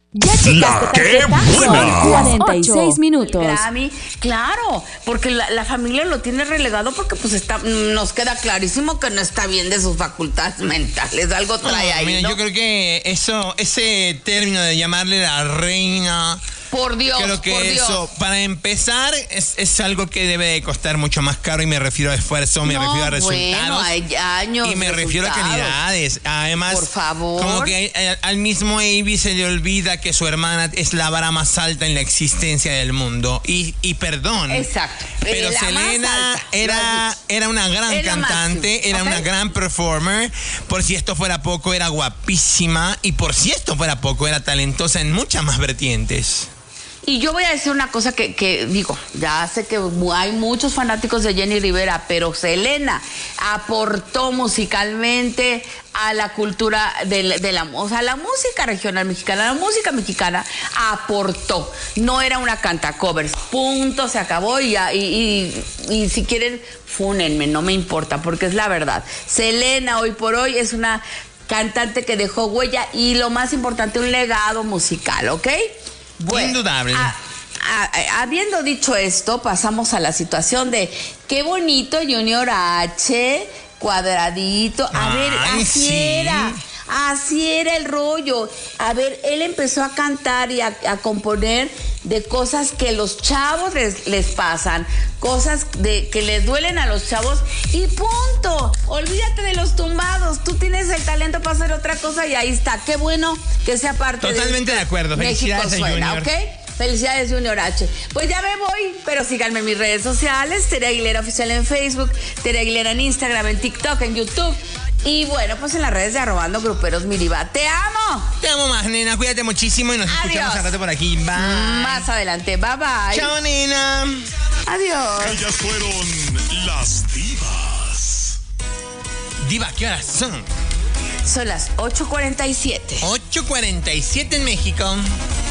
¿Ya checaste ¡Qué tarjeta? buena! Son 46 minutos. Grammy, claro, porque la familia lo tiene relegado porque pues nos queda clarísimo que no está bien de sus facultades mentales, algo trae ahí, mira, ¿no? yo creo que ese término de llamarle la reina, Por Dios, creo que por Dios. eso, para empezar, es algo que debe de costar mucho más caro, y me refiero a esfuerzo, me refiero a resultados. Bueno, hay años. Y me refiero a calidades. Además, por favor. como que al mismo Avi se le olvida que su hermana es la vara más alta en la existencia del mundo. Y perdón. Exacto. Pero La Selena más alta, era una gran Es la cantante, máxima, era ¿ok? una gran performer. Por si esto fuera poco, era guapísima. Y por si esto fuera poco, era talentosa en muchas más vertientes. Y yo voy a decir una cosa que digo, ya sé que hay muchos fanáticos de Jenny Rivera, pero Selena aportó musicalmente a la cultura o sea, la música regional mexicana, la música mexicana aportó. No era una cantacovers, punto, se acabó y ya, y si quieren, fúnenme, no me importa, porque es la verdad. Selena hoy por hoy es una cantante que dejó huella y lo más importante, un legado musical, ¿ok? Bueno, indudable. Habiendo dicho esto, pasamos a la situación de qué bonito Junior H, cuadradito. A ver, así era el rollo. A ver, él empezó a cantar y a componer de cosas que los chavos les pasan, cosas que les duelen a los chavos y punto. Olvídate de los tumbados. Tú tienes el talento para hacer otra cosa y ahí está. Qué bueno que sea parte Totalmente de acuerdo. México Felicidades a suena, Junior. ¿ok? Felicidades, Junior H. Pues ya me voy, pero síganme en mis redes sociales. Tere Aguilera Oficial en Facebook, Tere Aguilera en Instagram, en TikTok, en YouTube. Y bueno, pues en las redes de Arrobando Gruperos Miriba. ¡Te amo! Te amo más, nena. Cuídate muchísimo y nos escuchamos al rato por aquí. Bye. Más adelante. Bye, bye. Chao, nena. Adiós. Ellas fueron las divas. Diva, ¿qué horas son? Son las 8:47. 8:47 en México.